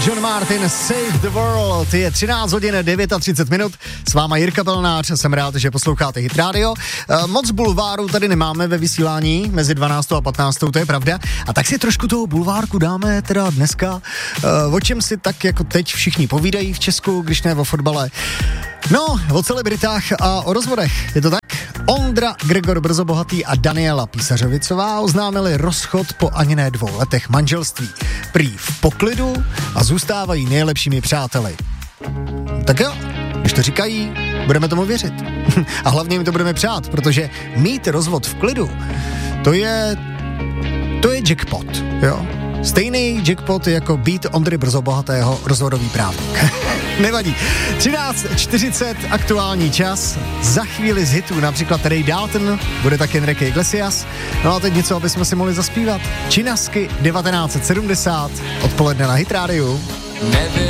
John Martin, Save the World. Je 13 hodin 39 minut. S váma Jirka Pelnář. Jsem rád, že posloucháte Hit Radio. Moc bulváru tady nemáme ve vysílání mezi 12 a 15, to je pravda. A tak si trošku toho bulvárku dáme teda dneska. O čem si tak jako teď všichni povídají v Česku, když ne o fotbale. No, o celebritách a o rozvodech. Je to tak? Ondra Gregor Brzobohatý a Daniela Písařovicová oznámili rozchod po ani ne 2 letech manželství. Prý v poklidu a zůstávají nejlepšími přáteli. Tak jo, když to říkají, budeme tomu věřit. A hlavně jim to budeme přát, protože mít rozvod v klidu, to je jackpot, jo? Stejný jackpot jako být Ondry Brzobohatého rozvodový právník. Nevadí. 13:40 aktuální čas. Za chvíli z hitů například Ray Dalton, bude taky Enrique Iglesias. No a teď něco, aby jsme si mohli zaspívat. Činasky 1970, odpoledne na Hit Radio.